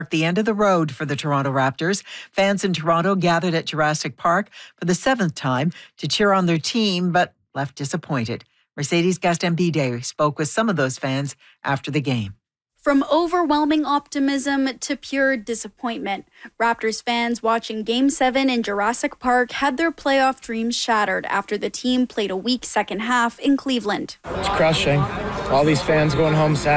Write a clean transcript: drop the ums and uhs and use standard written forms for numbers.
The end of the road for the Toronto Raptors. Fans in Toronto gathered at Jurassic Park for the 7th time to cheer on their team, but left disappointed. Mercedes Gastambide spoke with some of those fans after the game. From overwhelming optimism to pure disappointment, Raptors fans watching Game 7 in Jurassic Park had their playoff dreams shattered after the team played a weak second half in Cleveland. It's crushing. All these fans going home sad.